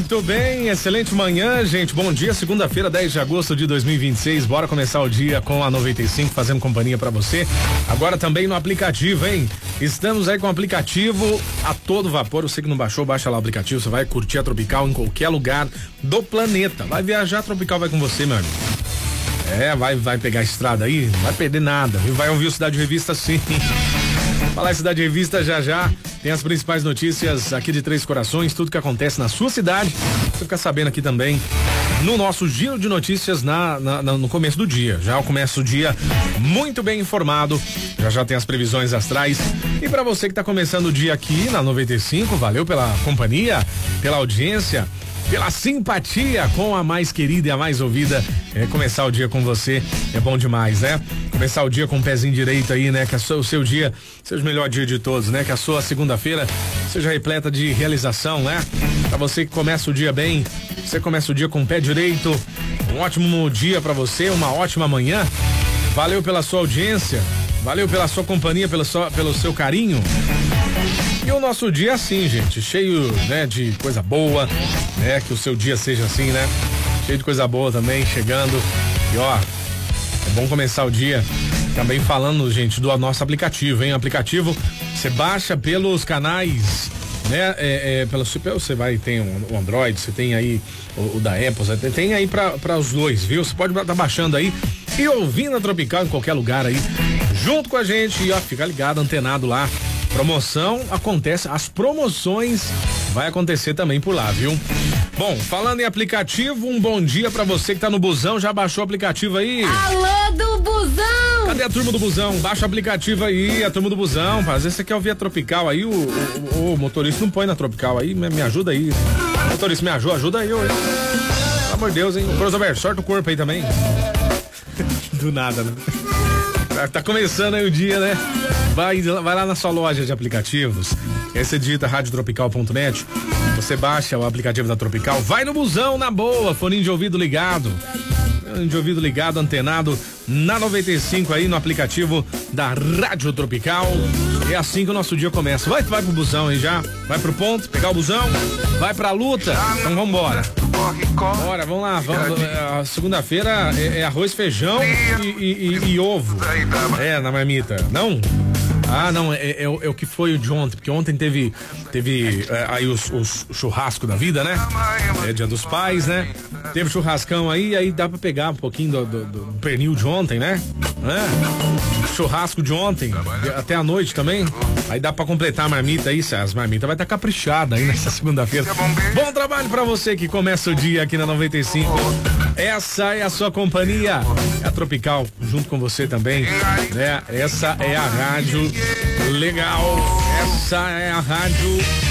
Muito bem, excelente manhã, gente. Bom dia, segunda-feira, 10 de agosto de 2026. Bora começar o dia com a 95, fazendo companhia pra você. Agora também no aplicativo, hein? Estamos aí com o aplicativo a todo vapor. Você que não baixou, baixa lá o aplicativo. Você vai curtir a Tropical em qualquer lugar do planeta. Vai viajar, a Tropical vai com você, meu amigo. Vai pegar a estrada aí, não vai perder nada, viu? Vai ouvir o Cidade Revista, sim. Falar em Cidade Revista já. Tem as principais notícias aqui de Três Corações, tudo que acontece na sua cidade. Você fica sabendo aqui também no nosso giro de notícias no começo do dia. Já começa o dia muito bem informado. Já tem as previsões astrais. E para você que tá começando o dia aqui na 95, valeu pela companhia, pela audiência, pela simpatia com a mais querida e a mais ouvida. Começar o dia com você é bom demais, né? Começar o dia com o pezinho direito aí, né? Que o seu dia seja o melhor dia de todos, né? Que a sua segunda-feira seja repleta de realização, né? Pra você que começa o dia bem, você começa o dia com o pé direito, um ótimo dia pra você, uma ótima manhã. Valeu pela sua audiência, valeu pela sua companhia, pelo seu carinho. E o nosso dia assim, gente, cheio, né, de coisa boa, né? Que o seu dia seja assim, né? Cheio de coisa boa também, chegando. E ó, é bom começar o dia também falando, gente, do nosso aplicativo, hein? Aplicativo, você baixa pelos canais, né? Você tem o Android, você tem aí o da Apple, você tem aí para os dois, viu? Você pode estar baixando aí e ouvindo a Tropical em qualquer lugar aí, junto com a gente, e ó, fica ligado, antenado lá. Promoção acontece, as promoções vai acontecer também por lá, viu? Bom, falando em aplicativo, um bom dia pra você que tá no busão, já baixou o aplicativo aí? Alô do busão! Cadê a turma do busão? Baixa o aplicativo aí, a turma do busão, às vezes você quer ouvir a Tropical aí, o motorista não põe na Tropical aí, me ajuda aí. Motorista, me ajuda aí, pelo amor de Deus, hein? Crossover, sorta o corpo aí também. Do nada, né? Tá começando aí o dia, né? Vai lá na sua loja de aplicativos, aí você digita radiotropical.net, você baixa o aplicativo da Tropical, vai no busão na boa, foninho de ouvido ligado, antenado na 95 aí no aplicativo da Rádio Tropical. É assim que o nosso dia começa. Vai pro busão aí já, vai pro ponto, pegar o busão, vai pra luta, então vambora. Bora, vamos lá, segunda-feira é arroz, feijão e ovo. Na marmita, não? Ah, não, é o que foi o de ontem, porque ontem teve aí os churrasco da vida, né? É Dia dos Pais, né? Teve churrascão aí dá pra pegar um pouquinho do pernil de ontem, né? Churrasco de ontem, até a noite também. Aí dá pra completar a marmita aí, as marmitas vai estar caprichada aí nessa segunda-feira. Bom trabalho pra você que começa o dia aqui na 95. Essa é a sua companhia, é a Tropical, junto com você também, né? Essa é a rádio legal, essa é a rádio